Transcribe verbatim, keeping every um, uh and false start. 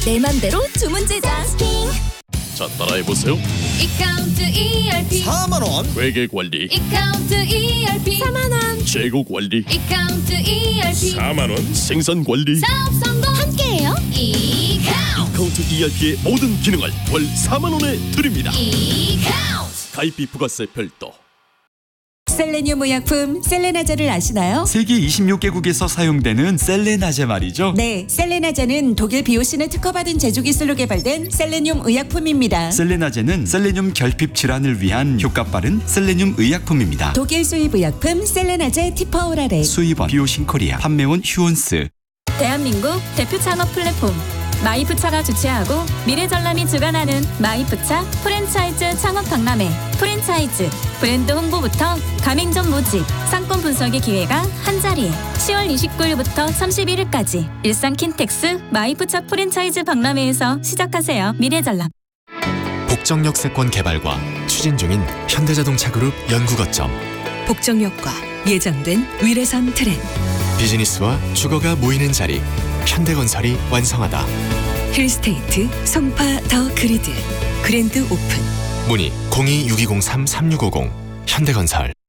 내 맘대로 주문 제작. 자, 따라해보세요. 이카운트 이알피 사만 원. 회계 관리. 이카운트 이알피 사만 원. 재고 관리. 이카운트 이알피 사만 원. 생산 관리. 사업 성공 함께해요. 이카운트 이카운트 이알피의 모든 기능을 월 사만 원에 드립니다. 이카운트 가입비 부가세 별도. 셀레늄 의약품 셀레나제를 아시나요? 세계 이십육 개국에서 사용되는 셀레나제 말이죠. 네, 셀레나제는 독일 비오신을 특허받은 제조 기술로 개발된 셀레늄 의약품입니다. 셀레나제는 셀레늄 결핍 질환을 위한 효과 빠른 셀레늄 의약품입니다. 독일 수입 의약품 셀레나제 티퍼오라레. 수입원 비오신 코리아, 판매원 휴온스. 대한민국 대표 창업 플랫폼 마이프차가 주최하고 미래전람이 주관하는 마이프차 프랜차이즈 창업 박람회. 프랜차이즈 브랜드 홍보부터 가맹점 모집, 상권 분석의 기회가 한자리에. 시월 이십구일부터 삼십일일까지 일산 킨텍스 마이프차 프랜차이즈 박람회에서 시작하세요. 미래전람. 복정역 세권 개발과 추진 중인 현대자동차그룹 연구거점. 복정역과 예정된 위례선 트램. 비즈니스와 주거가 모이는 자리. 현대건설이 완성하다. 힐스테이트 송파 더 그리드 그랜드 오픈. 문의 공이 육이공삼 삼육오공. 현대건설.